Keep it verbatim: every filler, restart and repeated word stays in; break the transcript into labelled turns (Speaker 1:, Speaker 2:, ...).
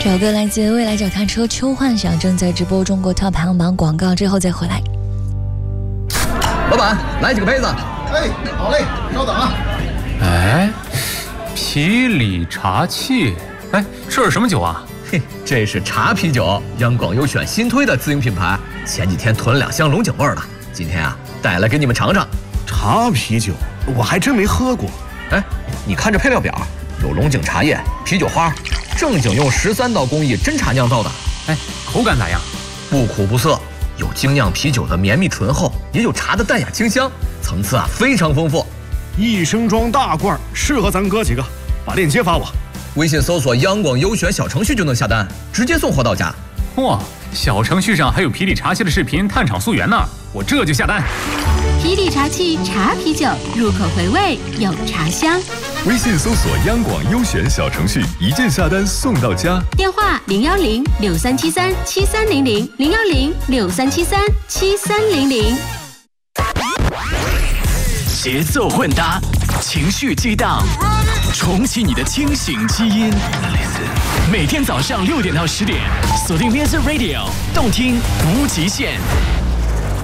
Speaker 1: 这首歌来自未来脚踏车秋幻想，正在直播中国 Top 排行榜，广告之后再回来。
Speaker 2: 老板，来几个杯子。
Speaker 3: 哎，好嘞，稍等啊。
Speaker 4: 哎，啤礼茶器，哎，这是什么酒啊？
Speaker 2: 嘿，这是茶啤酒，央广优选新推的自营品牌。前几天囤了两箱龙井味儿的，今天啊带来给你们尝尝。
Speaker 3: 茶啤酒，我还真没喝过。
Speaker 2: 哎，你看这配料表，有龙井茶叶、啤酒花，正经用十三道工艺真茶酿造的。
Speaker 4: 哎，口感咋样？
Speaker 2: 不苦不涩，有精酿啤酒的绵密醇厚，也有茶的淡雅清香，层次啊非常丰富。
Speaker 3: 一升装大罐，适合咱哥几个。把链接发我，
Speaker 2: 微信搜索央广优选小程序就能下单，直接送货到家。
Speaker 4: 哇，小程序上还有啤礼茶器的视频探厂溯源呢，我这就下单。
Speaker 5: 啤礼茶器茶啤酒，入口回味有茶香。
Speaker 6: 微信搜索央广优选小程序，一键下单送到家。
Speaker 5: 电话零幺零六三七三七三零零零幺零六三七三七三零零。
Speaker 7: 节奏混搭，情绪激荡，重启你的清醒基因。每天早上六点到十点，锁定 Music Radio， 动听无极限。